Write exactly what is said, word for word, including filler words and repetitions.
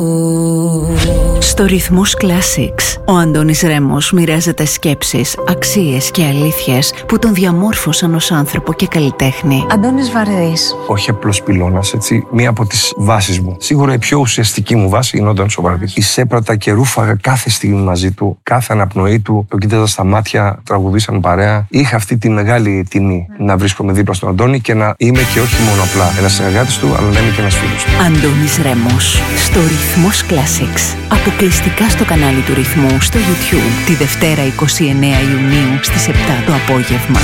Στο Ρυθμός Classics, ο Αντώνης Ρέμος μοιράζεται σκέψεις, αξίες και αλήθειες που τον διαμόρφωσαν ως άνθρωπο και καλλιτέχνη. Αντώνης Βαρδής. Όχι απλός πυλώνας, έτσι, μία από τις βάσεις μου. Σίγουρα η πιο ουσιαστική μου βάση είναι ο Αντώνης ο Βαρδής. Εισέπρατα και ρούφαγα κάθε στιγμή μαζί του, κάθε αναπνοή του, το κοίταζα στα μάτια, τραγουδήσαν παρέα. Είχα αυτή τη μεγάλη τιμή mm. να βρίσκομαι δίπλα στον Αντώνη και να είμαι και όχι μόνο απλά ένας συνεργάτης του, αλλά να είμαι και ένας φίλος του. Αντώνης Ρέμος, στο Ρυθμός Classics. Αποκλειστικά στο κανάλι του Ρυθμού στο YouTube τη Δευτέρα εικοστή ενάτη Ιουνίου στις επτά το απόγευμα.